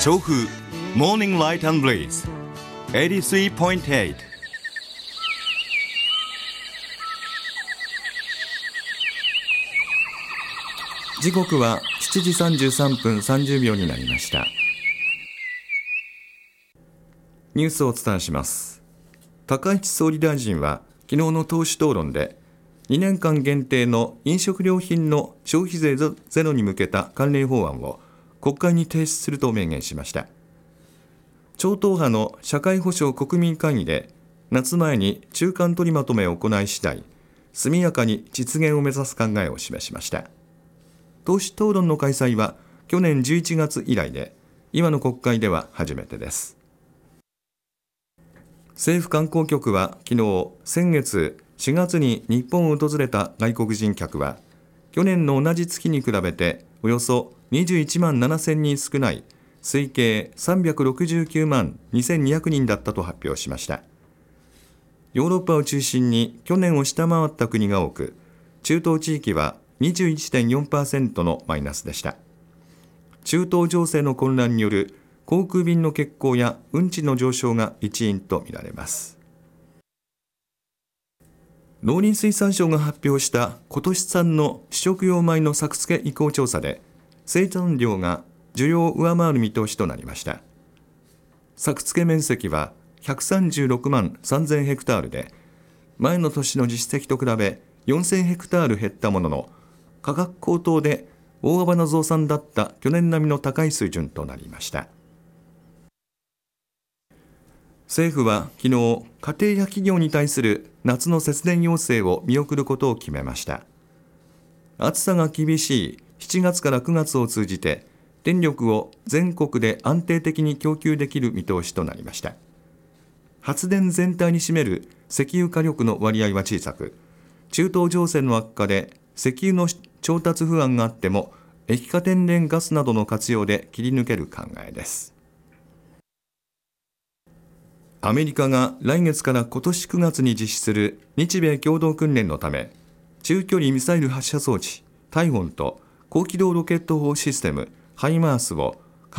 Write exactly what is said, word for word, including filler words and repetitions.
調布 Morning Light and Breeze エイティスリーポイントエイト。 時刻はしちじさんじゅうさんぷんさんじゅうびょうになりました。ニュースをお伝えします。高市総理大臣は昨日の党首討論でにねんかん限定の飲食料品の消費税ゼロに向けた関連法案を国会に提出すると明言しました。超党派の社会保障国民会議で夏前に中間取りまとめを行い次第、速やかに実現を目指す考えを示しました。党首討論の開催は去年じゅういちがつ以来で、今の国会では初めてです。政府観光局は昨日、先月しがつに日本を訪れた外国人客は去年の同じ月に比べておよそにじゅういちまんななせんにん少ない推計さんびゃくろくじゅうきゅうまんにせんにひゃくにんだったと発表しました。ヨーロッパを中心に去年を下回った国が多く、中東地域は にじゅういちてんよんパーセント のマイナスでした。中東情勢の混乱による航空便の欠航や運賃の上昇が一因とみられます。農林水産省が発表した今年産の主食用米の作付け意向調査で、生産量が需要を上回る見通しとなりました。作付け面積はひゃくさんじゅうろくまんさんぜんヘクタールで、前の年の実績と比べよんせんヘクタール減ったものの、価格高騰で大幅な増産だった去年並みの高い水準となりました。政府は昨日、家庭や企業に対する夏の節電要請を見送ることを決めました。暑さが厳しいしちがつからくがつを通じて、電力を全国で安定的に供給できる見通しとなりました。発電全体に占める石油火力の割合は小さく、中東情勢の悪化で石油の調達不安があっても、液化天然ガスなどの活用で切り抜ける考えです。アメリカが来月から今年くがつに実施する日米共同訓練のため、中距離ミサイル発射装置タイフォンと高機動ロケット砲システムハイマースを